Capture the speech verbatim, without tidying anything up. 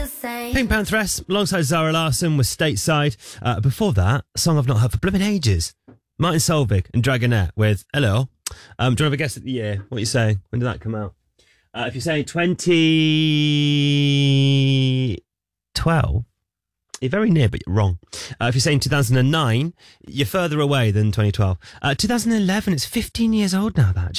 Pink Pantheress, alongside Zara Larsson, was Stateside. Uh, before that, a song I've not heard for blooming ages. Martin Solveig and Dragonette with Hello. Um, do you want to have a guess at the year? What are you saying? When did that come out? Uh, if you're saying twenty twelve, you're very near, but you're wrong. Uh, if you're saying two thousand nine, you're further away than twenty twelve. Uh, two thousand eleven, it's fifteen years old now, that.